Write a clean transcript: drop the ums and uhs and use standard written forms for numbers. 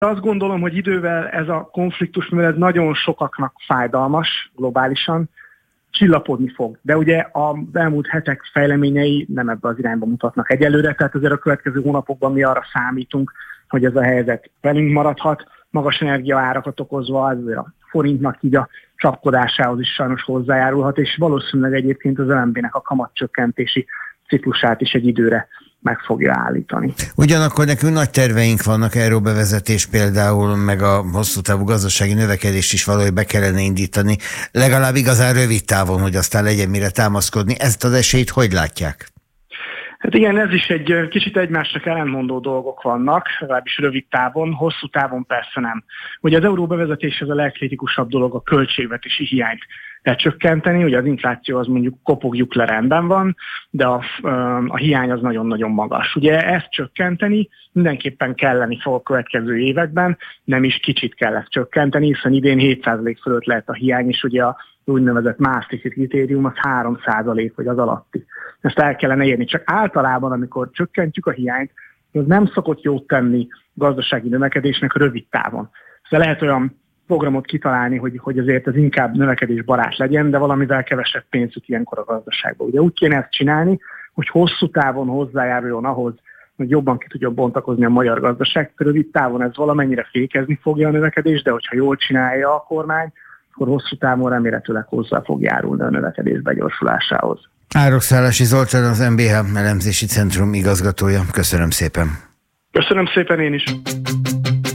Azt gondolom, hogy idővel ez a konfliktus, mivel ez nagyon sokaknak fájdalmas globálisan, csillapodni fog. De ugye az elmúlt hetek fejleményei nem ebbe az irányba mutatnak egyelőre, tehát azért a következő hónapokban mi arra számítunk, hogy ez a helyzet velünk maradhat, magas energiaárakat okozva, azért a forintnak így a csapkodásához is sajnos hozzájárulhat, és valószínűleg egyébként az LMB-nek a kamatcsökkentési ciklusát is egy időre meg fogja állítani. Ugyanakkor nekünk nagy terveink vannak, euróbevezetés például, meg a hosszú távú gazdasági növekedést is valahogy be kellene indítani, legalább igazán rövid távon, hogy aztán legyen mire támaszkodni. Ezt az esélyt hogy látják? Hát igen, ez is egy kicsit egymásnak ellentmondó dolgok vannak, legalábbis rövid távon, hosszú távon persze nem. Ugye az euróbevezetés az a legkritikusabb dolog, a költségvetési hiányt lecsökkenteni, ugye az infláció az mondjuk kopogjuk le, rendben van, de a hiány az nagyon-nagyon magas. Ugye ezt csökkenteni mindenképpen kelleni fog a következő években, nem is kicsit kell ezt csökkenteni, hiszen idén 7% fölött lehet a hiány, és ugye a úgynevezett Maastrichti kritérium az 3% vagy az alatti. Ezt el kellene érni. Csak általában, amikor csökkentjük a hiányt, az nem szokott jót tenni gazdasági növekedésnek rövid távon. Szóval lehet olyan programot kitalálni, hogy azért ez inkább növekedésbarát legyen, de valamivel kevesebb pénz jut ilyenkor a gazdaságba. Ugye úgy kéne ezt csinálni, hogy hosszú távon hozzájáruljon ahhoz, hogy jobban ki tudja bontakozni a magyar gazdaság. Rövid távon ez valamennyire fékezni fogja a növekedést, de hogyha jól csinálja a kormány, akkor hosszú távon remélhetőleg hozzá fog járulni a növekedés begyorsulásához. Árokszállási Zoltán, az MBH Elemzési Centrum igazgatója. Köszönöm szépen. Köszönöm szépen én is.